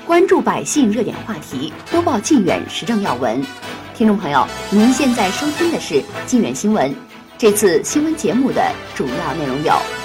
关注百姓热点话题，播报晋远时政要闻。听众朋友，您现在收听的是晋远新闻。这次新闻节目的主要内容有：